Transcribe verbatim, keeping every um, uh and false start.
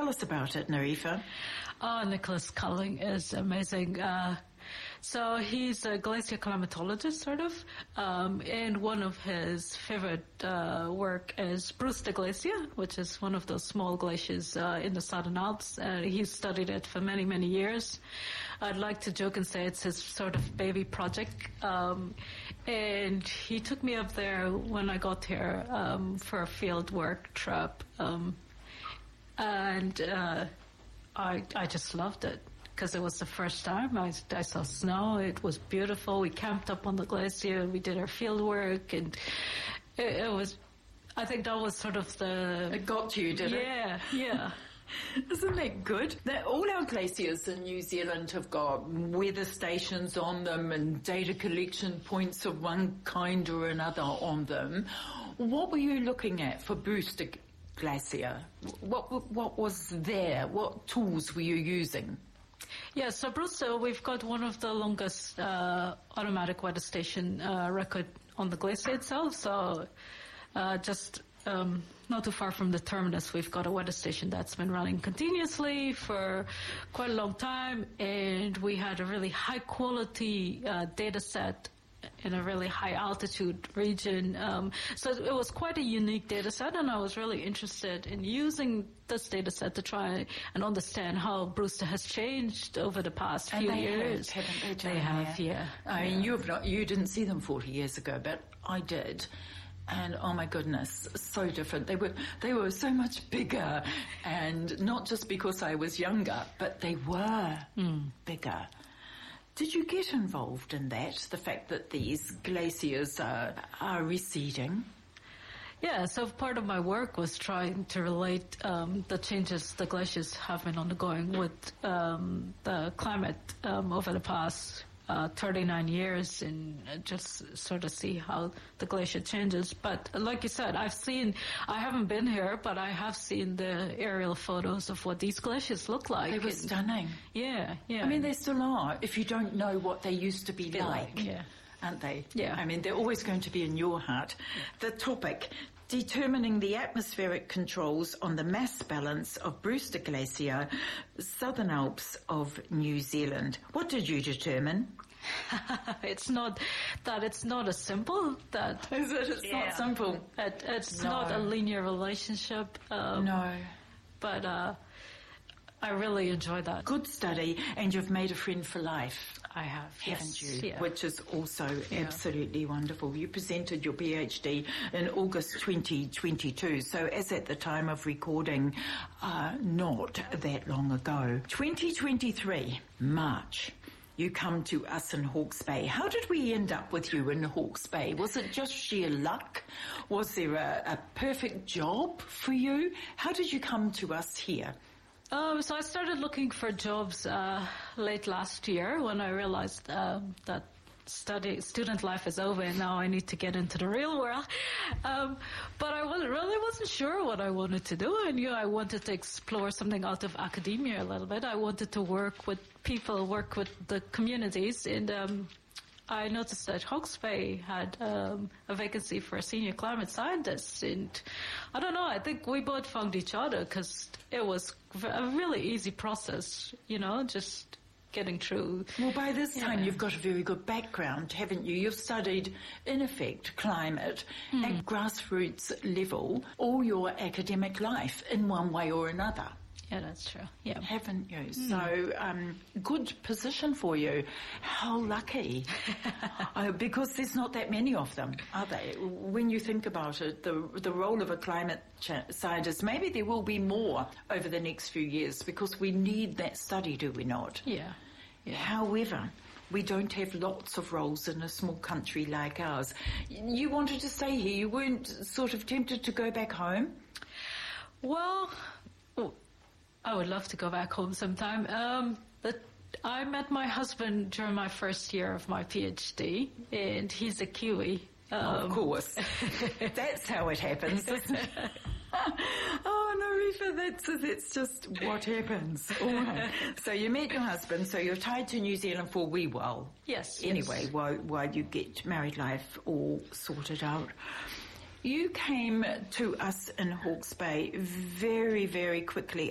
Tell us about it, Narifa. Oh, Nicholas Culling is amazing. Uh, so he's a glacier climatologist, sort of, um, and one of his favorite uh, work is Brewster Glacier, which is one of those small glaciers uh, in the Southern Alps. Uh, he's studied it for many, many years. I'd like to joke and say it's his sort of baby project. Um, and he took me up there when I got here um, for a field work trip. Um, and uh, I, I just loved it. Because it was the first time I, I saw snow. It was beautiful. We camped up on the glacier. We did our field work, and it, it was. I think that was sort of the. It got to you, did it? Yeah, yeah. Isn't that good? That all our glaciers in New Zealand have got weather stations on them and data collection points of one kind or another on them. What were you looking at for Brewster Glacier? What what was there? What tools were you using? Yeah, so Brewster, we've got one of the longest uh, automatic weather station uh, record on the glacier itself. So uh, just um, not too far from the terminus, we've got a weather station that's been running continuously for quite a long time. And we had a really high quality uh, data set in a really high altitude region. Um, so it was quite a unique data set, and I was really interested in using this data set to try and understand how Brewster has changed over the past and few they years. Have, haven't they, they have, yeah. I yeah. mean, you've not, you didn't see them forty years ago, but I did. And oh my goodness, so different. They were, they were so much bigger, and not just because I was younger, but they were mm. bigger. Did you get involved in that, the fact that these glaciers are, are receding? Yeah, so part of my work was trying to relate um, the changes the glaciers have been undergoing with um, the climate um, over the past uh, thirty-nine years, and just sort of see how the glacier changes. But like you said, I've seen, I haven't been here, but I have seen the aerial photos of what these glaciers look like. They were and, stunning. Yeah, yeah. I mean, they still are, if you don't know what they used to be like. like. Yeah. Aren't they? Yeah. I mean, they're always going to be in your heart. The topic, determining the atmospheric controls on the mass balance of Brewster Glacier, Southern Alps of New Zealand. What did you determine? It's not that it's not as simple that Is it? It's yeah. not simple. It, it's no. not a linear relationship. Um, no. But uh, I really enjoy that. Good study, and you've made a friend for life. I have, haven't yes. you? Yeah. Which is also yeah. absolutely wonderful. You presented your PhD in August twenty twenty-two, so as at the time of recording, uh, not that long ago. twenty twenty-three, March. You come to us in Hawke's Bay. How did we end up with you in Hawke's Bay? Was it just sheer luck? Was there a, a perfect job for you? How did you come to us here? Um, so I started looking for jobs uh, late last year when I realized uh, that study student life is over and now I need to get into the real world. Um, but I wasn't, really wasn't sure what I wanted to do. I knew I wanted to explore something out of academia a little bit. I wanted to work with people, work with the communities, and um, I noticed that Hawke's Bay had um, a vacancy for a senior climate scientist, and I don't know, I think we both found each other because it was a really easy process, you know, just getting through. Well, by this time yeah. you've got a very good background, haven't you? You've studied, in effect, climate mm. at grassroots level all your academic life in one way or another. Yeah, that's true. Yeah, haven't you? Mm. So, um, good position for you. How lucky. uh, because there's not that many of them, are they? When you think about it, the the role of a climate ch- scientist, maybe there will be more over the next few years because we need that study, do we not? Yeah. yeah. However, we don't have lots of roles in a small country like ours. You wanted to stay here. You weren't sort of tempted to go back home? Well, oh, I would love to go back home sometime. Um, but I met my husband during my first year of my PhD, and he's a Kiwi. Um, oh, of course. That's how it happens, isn't it? Oh, no, Rifa, that's, that's just what happens. All right. So you met your husband, so you're tied to New Zealand for a wee while. Yes. Anyway, yes. while, while you get married life all sorted out. You came to us in Hawke's Bay very, very quickly